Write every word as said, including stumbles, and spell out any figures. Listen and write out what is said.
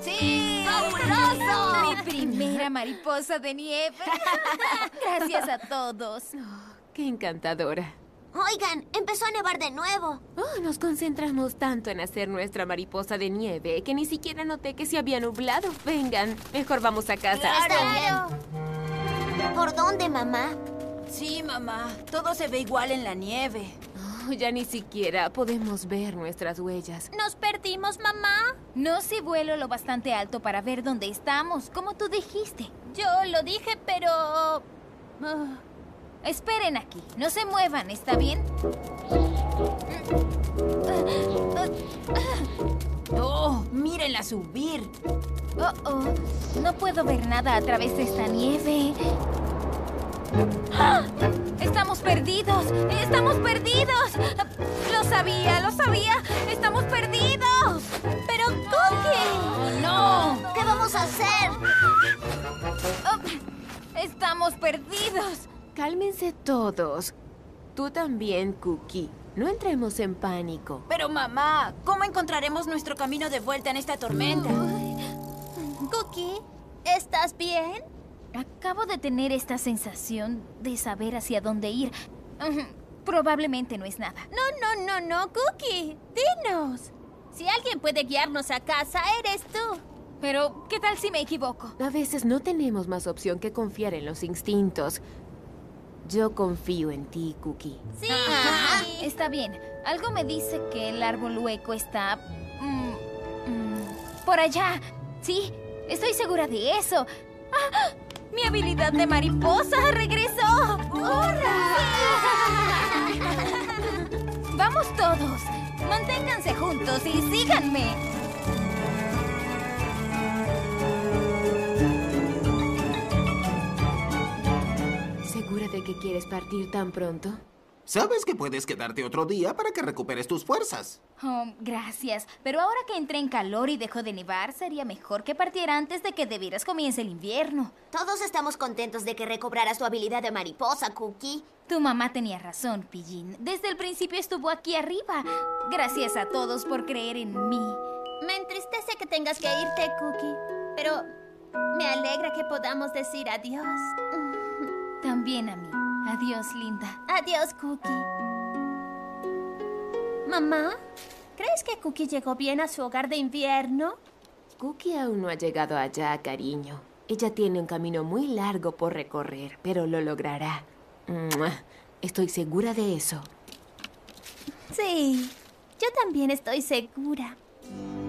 ¡Sí! ¡Fabuloso! Mi primera mariposa de nieve. Gracias a todos. Oh, ¡qué encantadora! Oigan, empezó a nevar de nuevo. Oh, nos concentramos tanto en hacer nuestra mariposa de nieve que ni siquiera noté que se había nublado. Vengan, mejor vamos a casa. Está bien. ¿Por dónde, mamá? Sí, mamá. Todo se ve igual en la nieve. Oh, ya ni siquiera podemos ver nuestras huellas. ¿Nos perdimos, mamá? No si vuelo lo bastante alto para ver dónde estamos, como tú dijiste. Yo lo dije, pero... ah, esperen aquí. No se muevan, ¿está bien? ¡Oh! ¡Mírenla subir! Oh, oh. No puedo ver nada a través de esta nieve. ¡Ah! ¡Estamos perdidos! ¡Estamos perdidos! ¡Lo sabía! ¡Lo sabía! ¡Estamos perdidos! ¡Pero Cookie! ¡No! ¿Qué vamos a hacer? Oh, ¡estamos perdidos! Cálmense todos. Tú también, Cookie. No entremos en pánico. Pero, mamá, ¿cómo encontraremos nuestro camino de vuelta en esta tormenta? Cookie, ¿estás bien? Acabo de tener esta sensación de saber hacia dónde ir. Probablemente no es nada. No, no, no, no, Cookie. Dinos. Si alguien puede guiarnos a casa, eres tú. Pero, ¿qué tal si me equivoco? A veces no tenemos más opción que confiar en los instintos. Yo confío en ti, Cookie. Sí. Ajá. Está bien. Algo me dice que el árbol hueco está... mm, mm, por allá. Sí, estoy segura de eso. ¡Ah! ¡Mi habilidad de mariposa regresó! ¡Hurra! ¡Vamos todos! Manténganse juntos y síganme. ¿Segura de que quieres partir tan pronto? Sabes que puedes quedarte otro día para que recuperes tus fuerzas. Oh, gracias. Pero ahora que entré en calor y dejó de nevar, sería mejor que partiera antes de que de veras comience el invierno. Todos estamos contentos de que recobraras tu habilidad de mariposa, Cookie. Tu mamá tenía razón, Pillín. Desde el principio estuvo aquí arriba. Gracias a todos por creer en mí. Me entristece que tengas que irte, Cookie. Pero me alegra que podamos decir adiós. También a mí. Adiós, linda. Adiós, Cookie. Mamá, ¿crees que Cookie llegó bien a su hogar de invierno? Cookie aún no ha llegado allá, cariño. Ella tiene un camino muy largo por recorrer, pero lo logrará. ¡Mua! Estoy segura de eso. Sí, yo también estoy segura.